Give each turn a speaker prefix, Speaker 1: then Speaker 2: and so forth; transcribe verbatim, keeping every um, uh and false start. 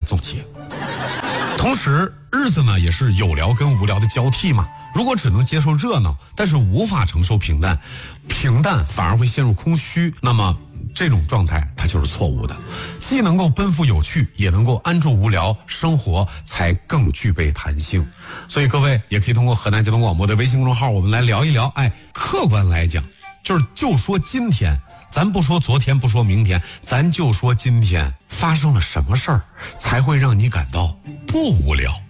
Speaker 1: 总结。同时日子呢也是有聊跟无聊的交替嘛，如果只能接受热闹，但是无法承受平淡，平淡反而会陷入空虚，那么这种状态它就是错误的。既能够奔赴有趣，也能够安住无聊，生活才更具备弹性。所以各位也可以通过河南交通广播的微信公众号，我们来聊一聊。哎，客观来讲，就是就说今天，咱不说昨天，不说明天，咱就说今天发生了什么事儿才会让你感到不无聊。